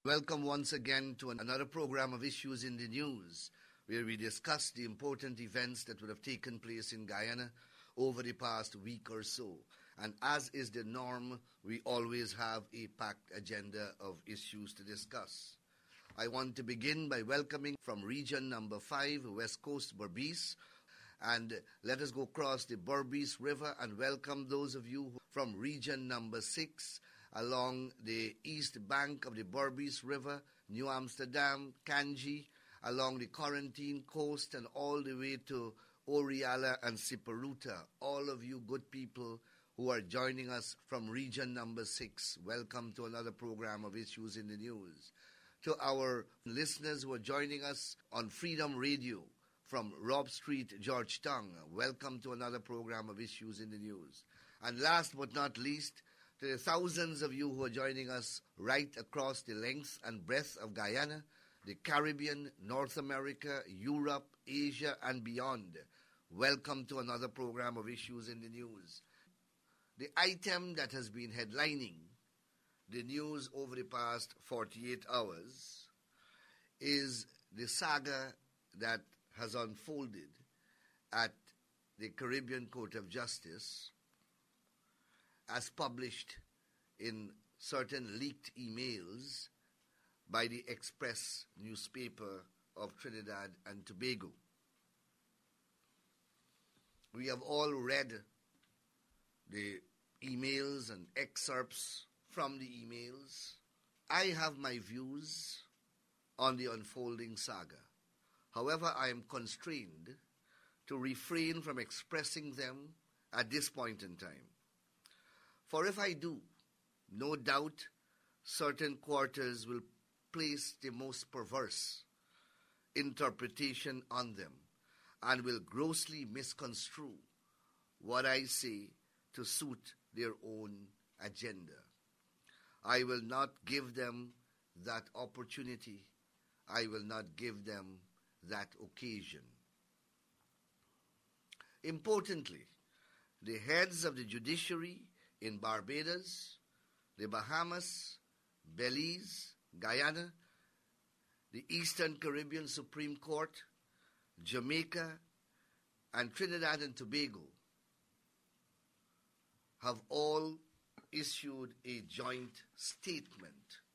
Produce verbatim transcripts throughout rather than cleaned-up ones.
Welcome once again to another program of Issues in the News, where we discuss the important events that would have taken place in Guyana over the past week or so. And as is the norm, we always have a packed agenda of issues to discuss. I want to begin by welcoming from region number five, West Coast Berbice, and let us go across the Berbice River and welcome those of you from region number six, along the east bank of the Berbice River, New Amsterdam, Kanji, along the Quarantine Coast, and all the way to Oriala and Siparuta. All of you good people who are joining us from region number six, welcome to another program of Issues in the News. To our listeners who are joining us on Freedom Radio from Robb Street, Georgetown, welcome to another program of Issues in the News. And last but not least, to the thousands of you who are joining us right across the length and breadth of Guyana, the Caribbean, North America, Europe, Asia, and beyond, welcome to another program of Issues in the News. The item that has been headlining the news over the past forty-eight hours is the saga that has unfolded at the Caribbean Court of Justice, as published in certain leaked emails by the Express newspaper of Trinidad and Tobago. We have all read the emails and excerpts from the emails. I have my views on the unfolding saga. However, I am constrained to refrain from expressing them at this point in time. For if I do, no doubt certain quarters will place the most perverse interpretation on them and will grossly misconstrue what I say to suit their own agenda. I will not give them that opportunity. I will not give them that occasion. Importantly, the heads of the judiciary in Barbados, the Bahamas, Belize, Guyana, the Eastern Caribbean Supreme Court, Jamaica, and Trinidad and Tobago have all issued a joint statement.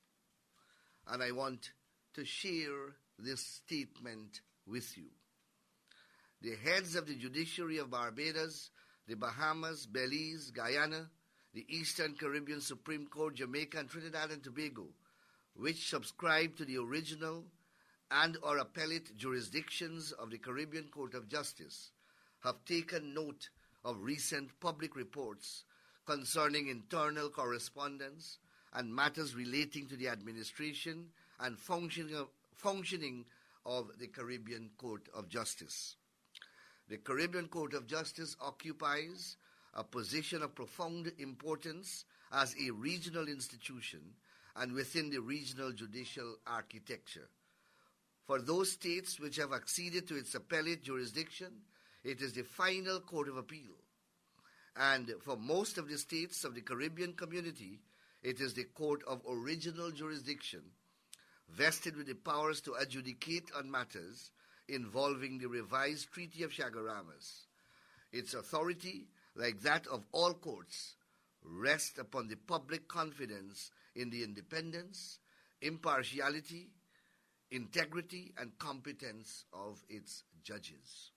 And I want to share this statement with you. The heads of the judiciary of Barbados, the Bahamas, Belize, Guyana, the Eastern Caribbean Supreme Court, Jamaica, and Trinidad and Tobago, which subscribe to the original and or appellate jurisdictions of the Caribbean Court of Justice, have taken note of recent public reports concerning internal correspondence and matters relating to the administration and functioning of, functioning of the Caribbean Court of Justice. The Caribbean Court of Justice occupies a position of profound importance as a regional institution and within the regional judicial architecture. For those states which have acceded to its appellate jurisdiction, it is the final court of appeal. And for most of the states of the Caribbean community, it is the court of original jurisdiction, vested with the powers to adjudicate on matters involving the revised Treaty of Chaguaramas. Its authority, like that of all courts, rests upon the public confidence in the independence, impartiality, integrity, and competence of its judges.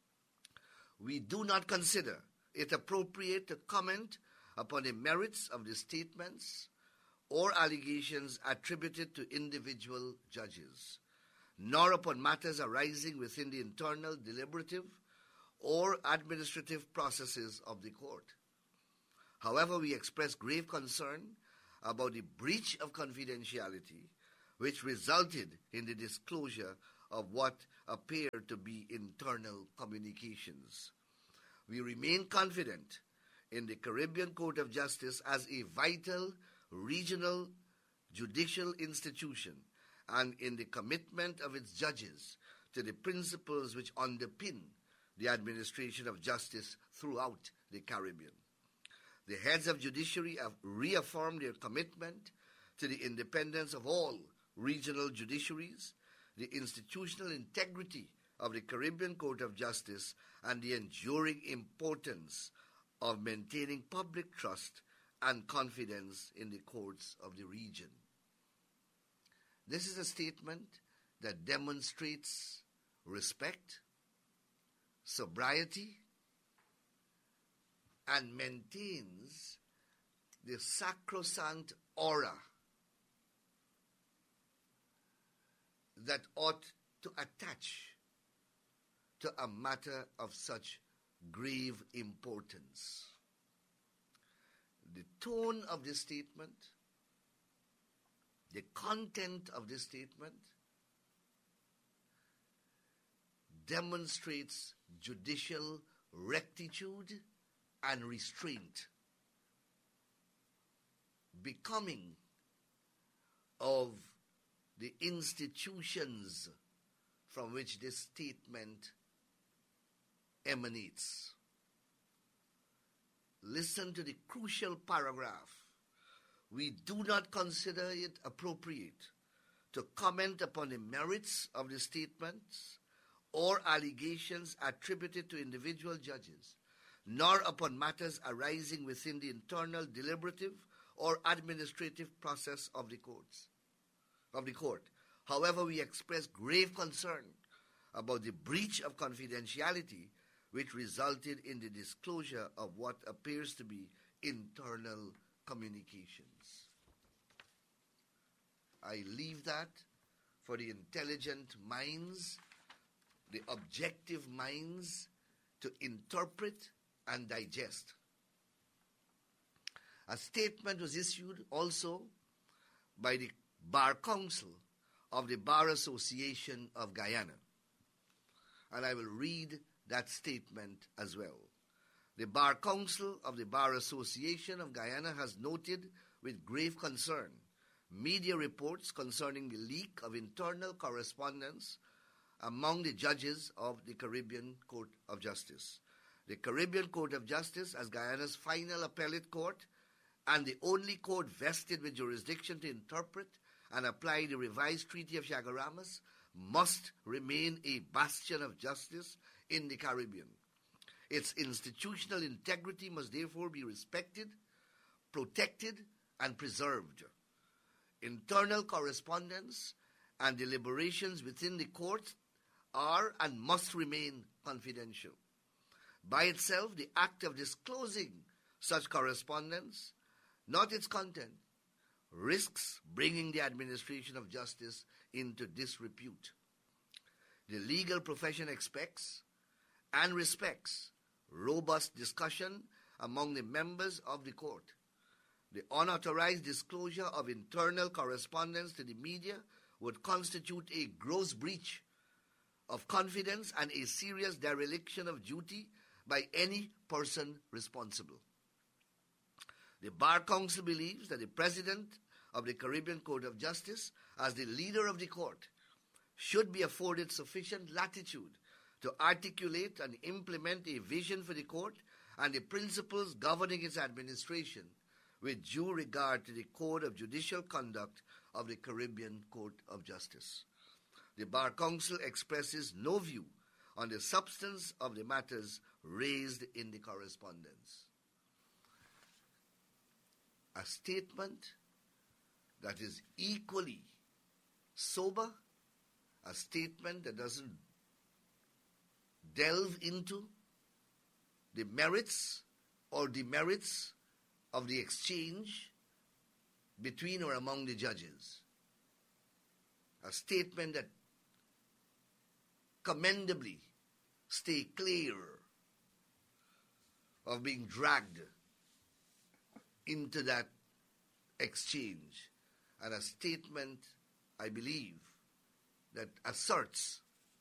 We do not consider it appropriate to comment upon the merits of the statements or allegations attributed to individual judges, nor upon matters arising within the internal deliberative or administrative processes of the court. However, we express grave concern about the breach of confidentiality which resulted in the disclosure of what appeared to be internal communications. We remain confident in the Caribbean Court of Justice as a vital regional judicial institution and in the commitment of its judges to the principles which underpin the administration of justice throughout the Caribbean. The heads of judiciary have reaffirmed their commitment to the independence of all regional judiciaries, the institutional integrity of the Caribbean Court of Justice, and the enduring importance of maintaining public trust and confidence in the courts of the region. This is a statement that demonstrates respect, sobriety, and maintains the sacrosanct aura that ought to attach to a matter of such grave importance. The tone of this statement, the content of this statement, demonstrates judicial rectitude and restraint, becoming of the institutions from which this statement emanates. Listen to the crucial paragraph. We do not consider it appropriate to comment upon the merits of the statements or allegations attributed to individual judges, nor upon matters arising within the internal deliberative or administrative process of the courts, of the court. However, we express grave concern about the breach of confidentiality which resulted in the disclosure of what appears to be internal communications. I leave that for the intelligent minds, the objective minds, to interpret and digest. A statement was issued also by the Bar Council of the Bar Association of Guyana, and I will read that statement as well. The Bar Council of the Bar Association of Guyana has noted with grave concern media reports concerning the leak of internal correspondence among the judges of the Caribbean Court of Justice. The Caribbean Court of Justice, as Guyana's final appellate court and the only court vested with jurisdiction to interpret and apply the revised Treaty of Chaguaramas, must remain a bastion of justice in the Caribbean. Its institutional integrity must therefore be respected, protected, and preserved. Internal correspondence and deliberations within the court are and must remain confidential. By itself, the act of disclosing such correspondence, not its content, risks bringing the administration of justice into disrepute. The legal profession expects and respects robust discussion among the members of the court. The unauthorized disclosure of internal correspondence to the media would constitute a gross breach of confidence and a serious dereliction of duty by any person responsible. The Bar Council believes that the President of the Caribbean Court of Justice, as the leader of the court, should be afforded sufficient latitude to articulate and implement a vision for the court and the principles governing its administration with due regard to the Code of Judicial Conduct of the Caribbean Court of Justice. The Bar Council expresses no view on the substance of the matters raised in the correspondence. A statement that is equally sober, a statement that doesn't delve into the merits or demerits of the exchange between or among the judges. A statement that commendably stay clear of being dragged into that exchange, and a statement, I believe, that asserts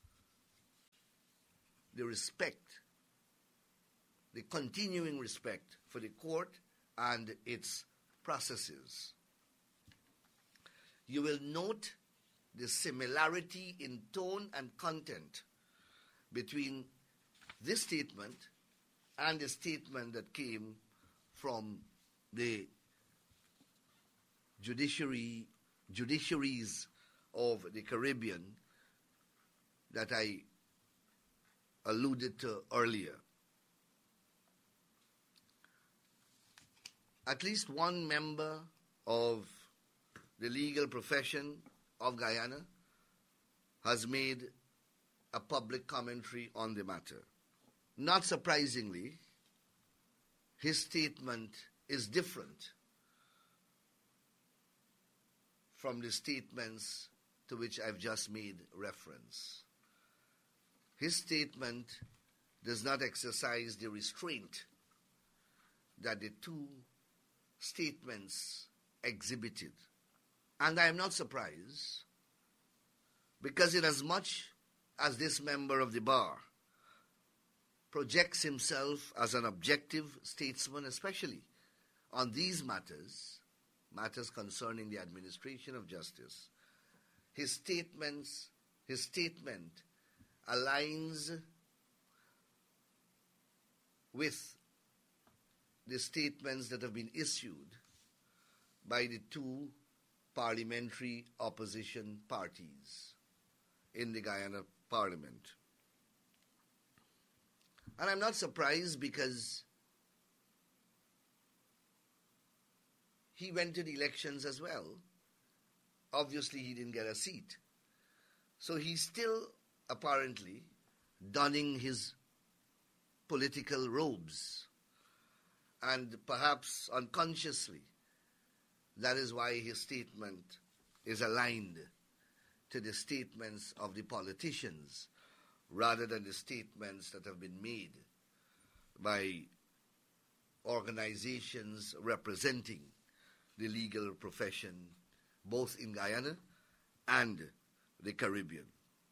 the respect, the continuing respect for the court and its processes. You will note the similarity in tone and content between this statement and the statement that came from the judiciary, judiciaries of the Caribbean that I alluded to earlier. At least one member of the legal profession of Guyana has made a public commentary on the matter. Not surprisingly, his statement is different from the statements to which I've just made reference. His statement does not exercise the restraint that the two statements exhibited. And I am not surprised, because inasmuch as this member of the bar projects himself as an objective statesman, especially on these matters, matters concerning the administration of justice, his statements, his statement aligns with the statements that have been issued by the two parliamentary opposition parties in the Guyana Parliament. And I'm not surprised, because he went to the elections as well. Obviously, he didn't get a seat. So he's still apparently donning his political robes. And perhaps unconsciously, that is why his statement is aligned to the statements of the politicians rather than the statements that have been made by organizations representing the legal profession, both in Guyana and the Caribbean.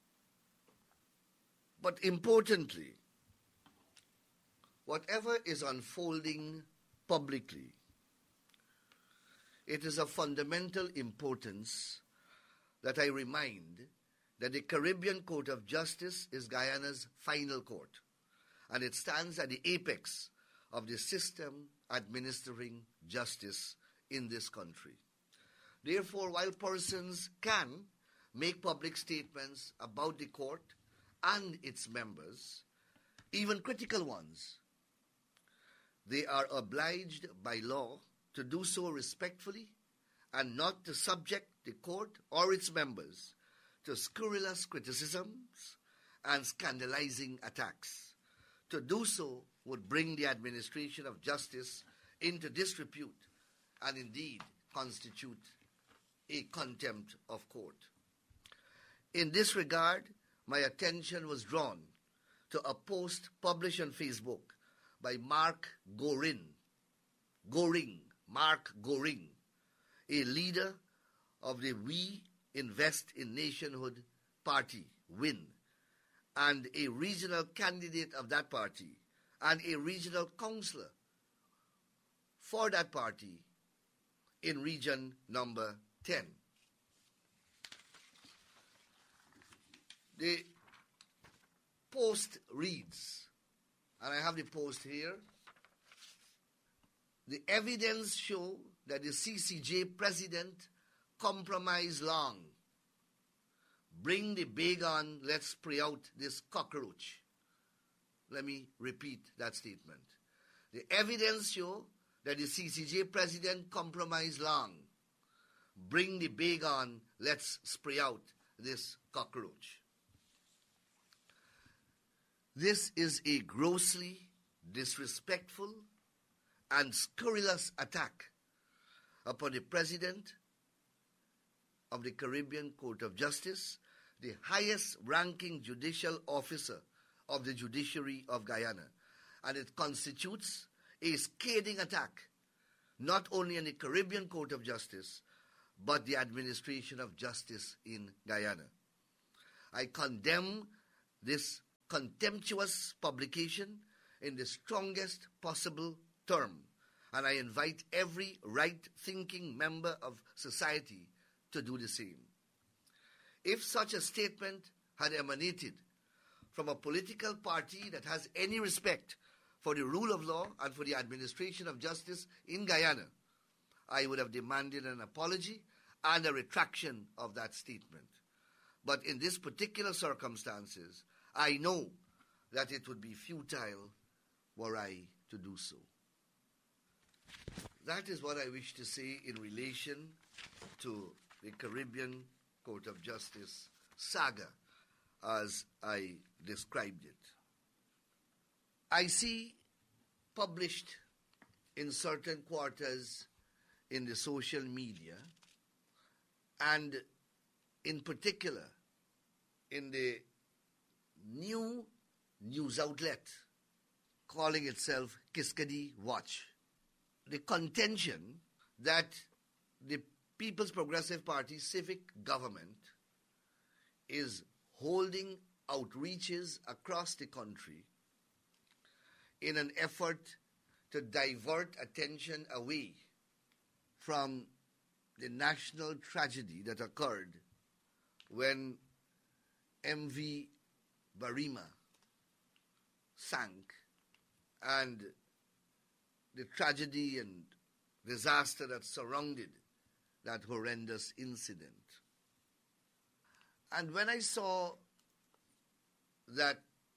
But importantly, whatever is unfolding publicly, it is of fundamental importance that I remind that the Caribbean Court of Justice is Guyana's final court, and it stands at the apex of the system administering justice in this country. Therefore, while persons can make public statements about the court and its members, even critical ones, they are obliged by law to do so respectfully and not to subject the court or its members to scurrilous criticisms and scandalizing attacks. To do so would bring the administration of justice into disrepute and indeed constitute a contempt of court. In this regard, my attention was drawn to a post published on Facebook by Mark Gorin, Goring, Mark Goring, a leader of the We Invest in Nationhood party, WIN, and a regional candidate of that party, and a regional councillor for that party in region number ten. The post reads, and I have the post here, the evidence show that the C C J president compromised long. Bring the bag on, let's spray out this cockroach. Let me repeat that statement. The evidence show that the C C J president compromised long. Bring the bag on, let's spray out this cockroach. This is a grossly disrespectful and scurrilous attack upon the President of the Caribbean Court of Justice, the highest ranking judicial officer of the judiciary of Guyana. And it constitutes a scathing attack, not only on the Caribbean Court of Justice, but the administration of justice in Guyana. I condemn this contemptuous publication in the strongest possible term, and I invite every right-thinking member of society to do the same. If such a statement had emanated from a political party that has any respect for the rule of law and for the administration of justice in Guyana, I would have demanded an apology and a retraction of that statement. But in this particular circumstances, I know that it would be futile were I to do so. That is what I wish to say in relation to the Caribbean Court of Justice saga as I described it. I see published in certain quarters in the social media, and in particular in the new news outlet calling itself Kiskadee Watch, the contention that the People's Progressive Party civic government is holding outreaches across the country in an effort to divert attention away from the national tragedy that occurred when M V Barima sank, and the tragedy and disaster that surrounded that horrendous incident. And when I saw that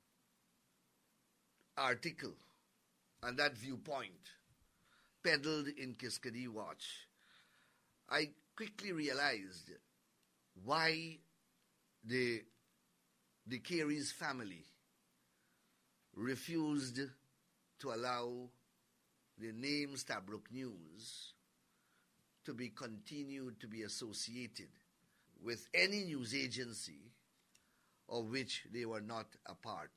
article and that viewpoint peddled in Kiskadee Watch, I quickly realized why the, the Carey's family refused to allow the name Stabroek News to be continued to be associated with any news agency of which they were not a part.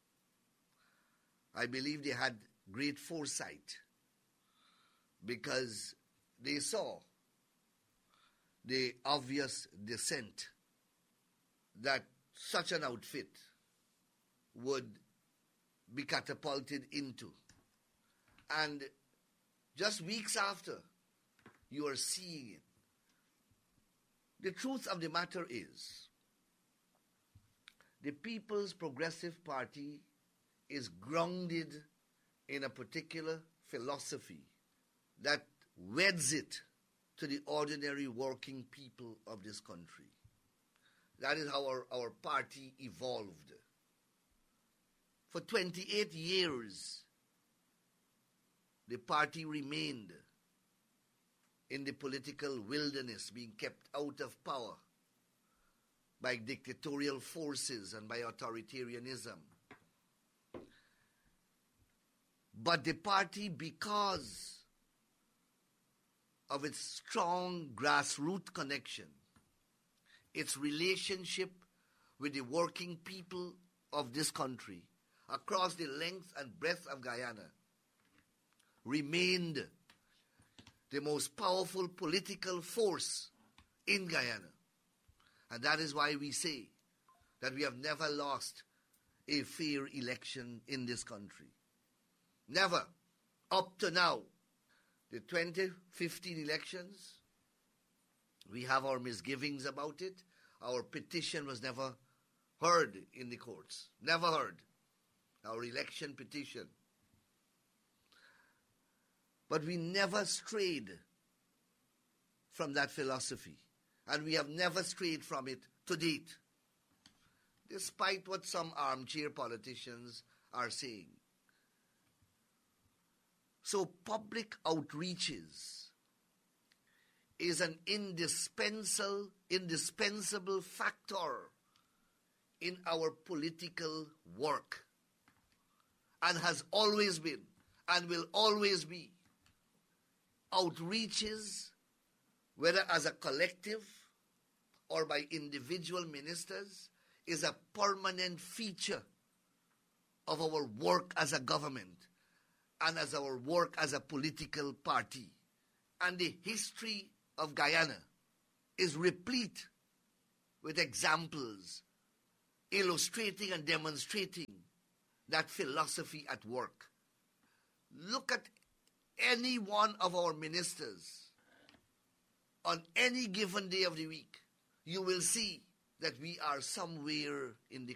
I believe they had great foresight because they saw the obvious descent that such an outfit would be catapulted into. And just weeks after, you are seeing it. The truth of the matter is, the People's Progressive Party is grounded in a particular philosophy that weds it to the ordinary working people of this country. That is how our, our party evolved. For twenty-eight years, the party remained in the political wilderness, being kept out of power by dictatorial forces and by authoritarianism. But the party, because of its strong grassroots connection, its relationship with the working people of this country across the length and breadth of Guyana, remained the most powerful political force in Guyana. And that is why we say that we have never lost a fair election in this country. Never. Up to now. The twenty fifteen elections, we have our misgivings about it. Our petition was never heard in the courts. Never heard. Our election petition. But we never strayed from that philosophy. And we have never strayed from it to date, despite what some armchair politicians are saying. So public outreaches is an indispensable, indispensable factor in our political work, and has always been and will always be. Outreaches, whether as a collective or by individual ministers, is a permanent feature of our work as a government and as our work as a political party. And the history of Guyana is replete with examples illustrating and demonstrating that philosophy at work. Look at any one of our ministers on any given day of the week. You will see that we are somewhere in the